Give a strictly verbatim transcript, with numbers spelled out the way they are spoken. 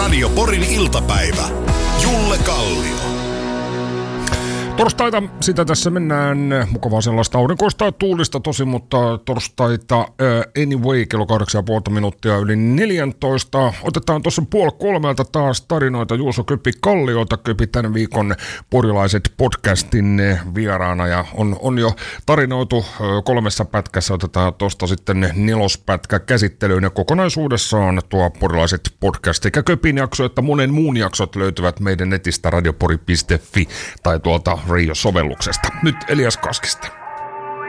Radio Porin iltapäivä. Julle Kallio. Torstaita, sitä tässä mennään. Mukavaa sellaista aurinkoista ja tuulista tosi, mutta torstaita uh, anyway, kello kahdeksan ja puolta minuuttia yli neljäntoista. Otetaan tuossa puoli kolmelta taas tarinoita Juuso Köpi Kalliolta. Köpi tämän viikon Porilaiset podcastin vieraana ja on, on jo tarinoitu uh, kolmessa pätkässä. Otetaan tuosta sitten nelospätkä käsittelyyn ja kokonaisuudessaan tuo Porilaiset podcast sekä Köpin jakso että monen muun jaksot löytyvät meidän netistä radiopori piste fi tai tuolta Radio-sovelluksesta. Nyt Elias Kaskista.